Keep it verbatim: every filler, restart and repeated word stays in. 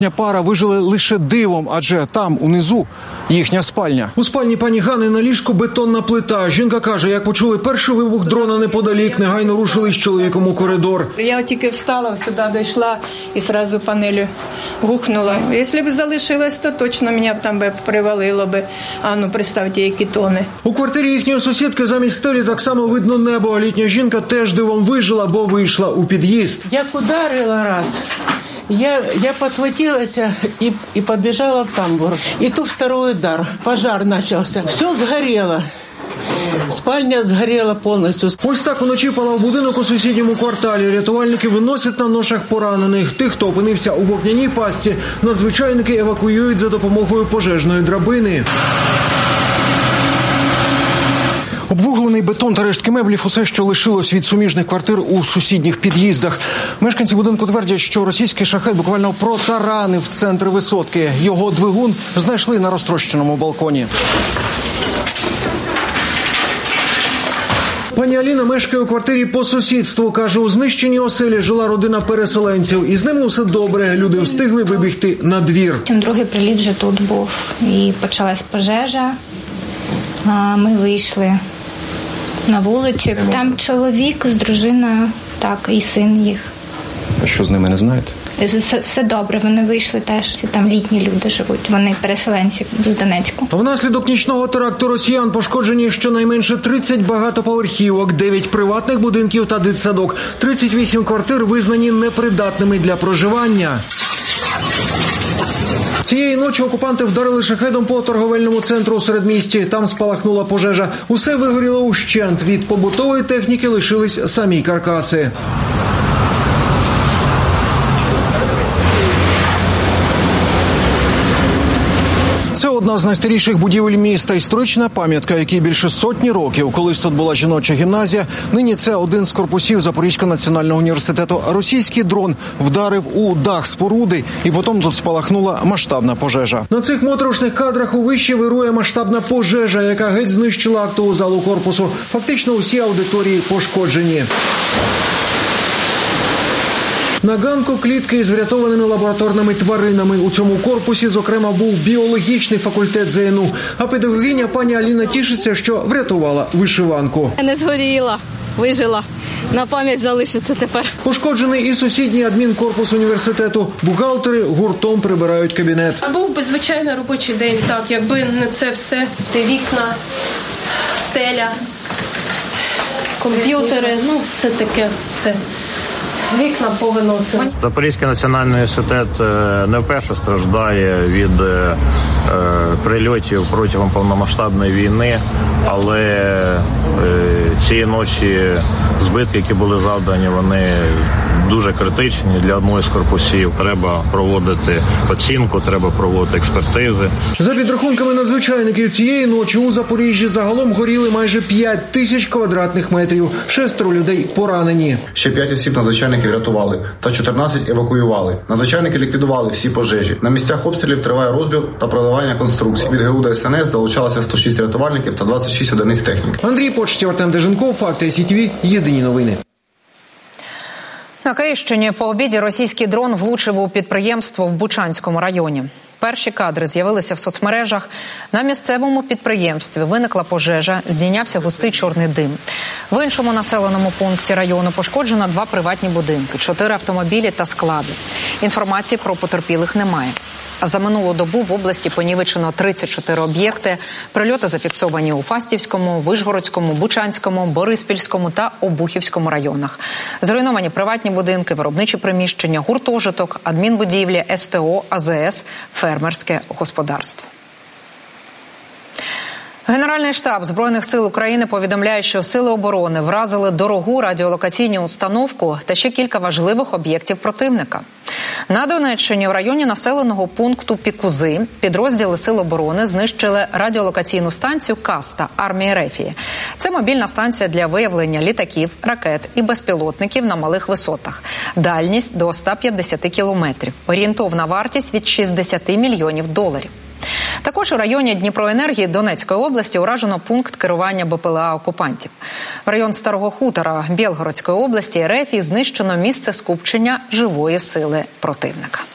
Пара вижили лише дивом, адже там, унизу, їхня спальня. У спальні пані Гани на ліжку бетонна плита. Жінка каже, як почули перший вибух дрона неподалік, негайно рушили з чоловіком у коридор. Я тільки встала, сюди дійшла і одразу панелю гухнула. Якщо б залишилось, то точно мене б там би привалило би. А ну, представте, які тони. У квартирі їхньої сусідки замість стелі так само видно небо. Літня жінка теж дивом вижила, бо вийшла у під'їзд. Як ударила раз, я, я подхватилась и, и побежала в тамбур. И тут второй удар. Пожар начался. Все сгорело. Спальня згоріла повністю. Ось так вночі палав будинок у сусідньому кварталі. Рятувальники виносять на ношах поранених. Тих, хто опинився у вогняній пастці, надзвичайники евакуюють за допомогою пожежної драбини. Обвуглений бетон та рештки меблів – усе, що лишилось від суміжних квартир у сусідніх під'їздах. Мешканці будинку твердять, що російський шахет буквально протаранив центр висотки. Його двигун знайшли на розтрощеному балконі. Пані Аліна мешкає у квартирі по сусідству. Каже, у знищеній оселі жила родина переселенців. І з ними усе добре. Люди встигли вибігти на двір. Другий приліт вже тут був. І почалась пожежа. Ми вийшли на вулицю. Там чоловік з дружиною, так, і син їх. А що з ними, не знаєте? Все, все добре, вони вийшли теж, там літні люди живуть, вони переселенці з Донецьку. Внаслідок нічного теракту росіян пошкоджені щонайменше тридцять багатоповерхівок, дев'ять приватних будинків та дитсадок. тридцять вісім квартир визнані непридатними для проживання. Цієї ночі окупанти вдарили шахедом по торговельному центру у середмісті. Там спалахнула пожежа. Усе вигоріло ущент. Від побутової техніки лишились самі каркаси. Це одна з найстаріших будівель міста. Історична пам'ятка, якій більше сотні років. Колись тут була жіноча гімназія. Нині це один з корпусів Запорізького національного університету. Російський дрон вдарив у дах споруди, і потім тут спалахнула масштабна пожежа. На цих моторошних кадрах у виші вирує масштабна пожежа, яка геть знищила актову залу корпусу. Фактично усі аудиторії пошкоджені. На ганку клітки з врятованими лабораторними тваринами. У цьому корпусі, зокрема, був біологічний факультет зе ен у. А педагогиня пані Аліна тішиться, що врятувала вишиванку. Не згоріла, вижила. На пам'ять залишиться тепер. Пошкоджений і сусідній адмінкорпус університету. Бухгалтери гуртом прибирають кабінет. Був би звичайний робочий день, так, якби не це все. Вікна, стеля, комп'ютери, ну це таке все. Вікна повиносили. Запорізький національний університет не вперше страждає від е, прильотів протягом повномасштабної війни, але е, цієї ночі збитки, які були завдані, вони дуже критичні для одного з корпусів. Треба проводити оцінку, треба проводити експертизи. За підрахунками надзвичайників, цієї ночі у Запоріжжі загалом горіли майже п'ять тисяч квадратних метрів. Шестеро людей поранені. Ще п'ять осіб надзвичайників врятували та чотирнадцять евакуювали. Надзвичайники ліквідували всі пожежі. На місцях обстрілів триває розбір та проливання конструкцій. Від ге у де ес ен ес залучалося сто шість рятувальників та двадцять шість одиниць техніки. Андрій Почтів, Артем Деженков, Факти ай сі ті ві, єдині новини. На Київщині по обіді російський дрон влучив у підприємство в Бучанському районі. Перші кадри з'явилися в соцмережах. На місцевому підприємстві виникла пожежа, здійнявся густий чорний дим. В іншому населеному пункті району пошкоджено два приватні будинки, чотири автомобілі та склади. Інформації про потерпілих немає. А за минулу добу в області понівечено тридцять чотири об'єкти. Прильоти зафіксовані у Фастівському, Вишгородському, Бучанському, Бориспільському та Обухівському районах. Зруйновані приватні будинки, виробничі приміщення, гуртожиток, адмінбудівлі, ес те о, а зе ес, фермерське господарство. Генеральний штаб Збройних сил України повідомляє, що Сили оборони вразили дорогу радіолокаційну установку та ще кілька важливих об'єктів противника. На Донеччині в районі населеного пункту Пікузи підрозділи Сил оборони знищили радіолокаційну станцію «Каста» армії Рефії. Це мобільна станція для виявлення літаків, ракет і безпілотників на малих висотах. Дальність до ста п'ятдесят кілометрів. Орієнтовна вартість від шістдесят мільйонів доларів. Також у районі Дніпроенергії Донецької області уражено пункт керування бе пе ел а окупантів. В район Старого Хутора Білгородської області РФ знищено місце скупчення живої сили противника.